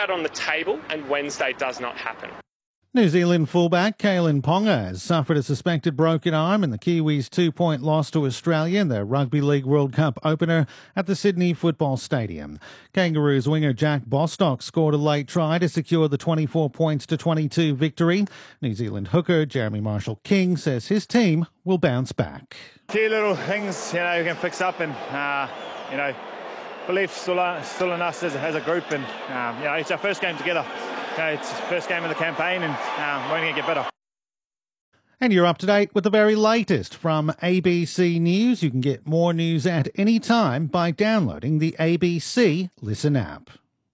that on the table and Wednesday does not happen. New Zealand fullback Kalen Ponga has suffered a suspected broken arm in the Kiwis' 2-point loss to Australia in their Rugby League World Cup opener at the Sydney Football Stadium. Kangaroos winger Jack Bostock scored a late try to secure the 24 points to 22 victory. New Zealand hooker Jeremy Marshall-King says his team will bounce back. A few little things, we can fix up, and belief still in us as a group, and it's our first game together. It's the first game of the campaign, and we're going to get better. And you're up to date with the very latest from ABC News. You can get more news at any time by downloading the ABC Listen app.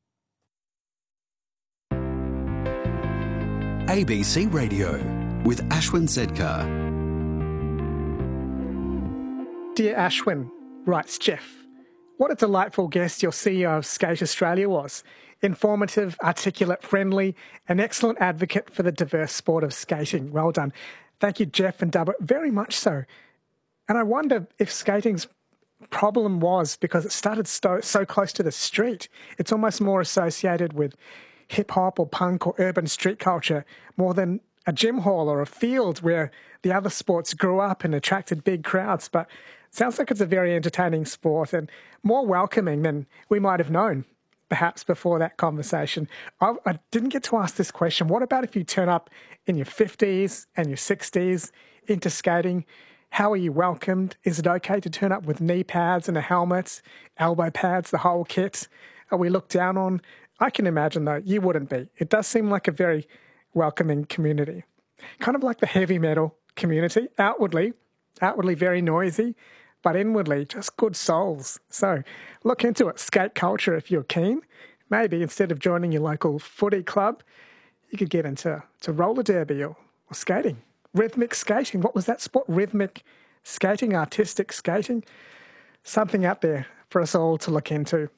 ABC Radio with Ashwin Sedkar. Dear Ashwin, writes Jeff, what a delightful guest your CEO of Skate Australia was. Informative, articulate, friendly, an excellent advocate for the diverse sport of skating. Well done. Thank you, Jeff and Dubber, very much so. And I wonder if skating's problem was because it started so close to the street. It's almost more associated with hip-hop or punk or urban street culture more than a gym hall or a field where the other sports grew up and attracted big crowds. But it sounds like it's a very entertaining sport and more welcoming than we might have known. Perhaps before that conversation. I didn't get to ask this question. What about if you turn up in your 50s and your 60s into skating? How are you welcomed? Is it okay to turn up with knee pads and a helmet, elbow pads, the whole kit? Are we looked down on? I can imagine, though, you wouldn't be. It does seem like a very welcoming community. Kind of like the heavy metal community. Outwardly very noisy, but inwardly, just good souls. So look into it. Skate culture if you're keen. Maybe instead of joining your local footy club, you could get into roller derby or skating. Rhythmic skating. What was that sport? Rhythmic skating, artistic skating. Something out there for us all to look into.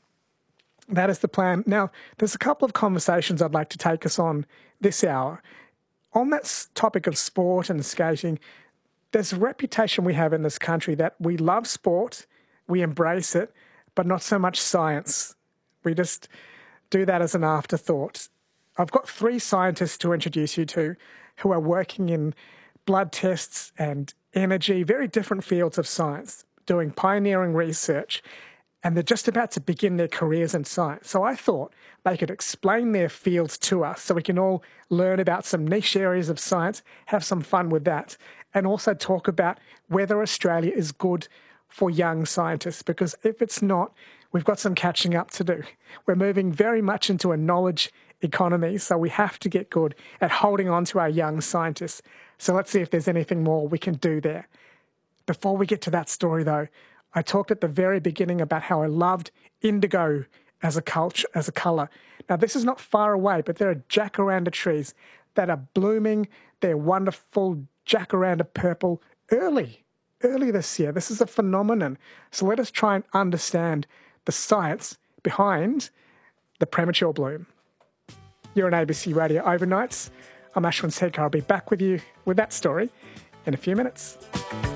That is the plan. Now, there's a couple of conversations I'd like to take us on this hour. On that topic of sport and skating, there's a reputation we have in this country that we love sport, we embrace it, but not so much science. We just do that as an afterthought. I've got 3 scientists to introduce you to who are working in blood tests and energy, very different fields of science, doing pioneering research, and they're just about to begin their careers in science. So I thought they could explain their fields to us so we can all learn about some niche areas of science, have some fun with that, and also talk about whether Australia is good for young scientists, because if it's not, we've got some catching up to do. We're moving very much into a knowledge economy, so we have to get good at holding on to our young scientists. So let's see if there's anything more we can do there. Before we get to that story, though, I talked at the very beginning about how I loved indigo as a colour. Now, this is not far away, but there are jacaranda trees that are blooming. They're wonderful jacaranda purple early this year. This is a phenomenon. So let us try and understand the science behind the premature bloom. You're on ABC Radio Overnights. I'm Ashwin Sedkar. I'll be back with you with that story in a few minutes.